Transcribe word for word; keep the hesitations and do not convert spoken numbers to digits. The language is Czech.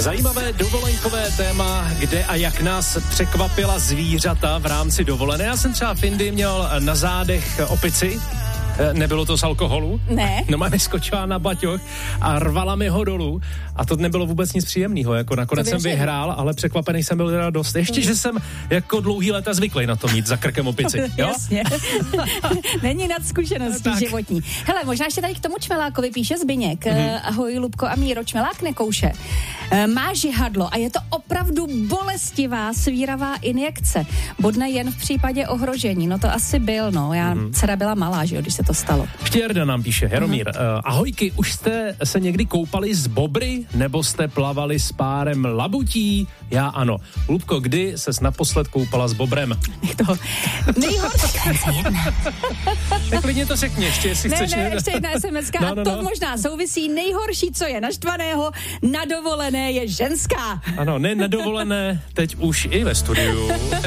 Zajímavé dovolenkové téma, kde a jak nás překvapila zvířata v rámci dovolené. Já jsem třeba v Indii měl na zádech opici. Nebylo to z alkoholu? Ne. No, mi skočila na baťoch a rvala mi ho dolů a to nebylo vůbec nic příjemného. Jako nakonec jsem vyhrál, ale překvapený jsem byl teda dost. Ještě, že jsem jako dlouhý léta zvyklý na to mít za krkem opici. Jo? Jasně. Není nad zkušeností životní. Hele, možná ještě tady k tomu čmelákovi píše Zbyněk. Mm-hmm. Ahoj, Lubko a Míro, čmelák nekouše. Má žihadlo a je to opravdu bolestivá svíravá injekce. Bodne jen v případě ohrožení. No to asi byl, no. Já mm-hmm. dcera byla malá, že jo, když se to stalo. Ještě Jarda nám píše, Jaromír, uh-huh. ahojky, už jste se někdy koupali s bobry, nebo jste plavali s párem labutí? Já ano. Lubko, kdy ses naposled koupala s bobrem? To nejhorší. Tak klidně to řekni, ještě jestli ne, chceš. Ne, ne, ještě jedna es em eska no, no, a to no. možná souvisí. Nejhorší, co je naštvaného na dovolené, je ženská. Ano, ne na dovolené, teď už i ve studiu.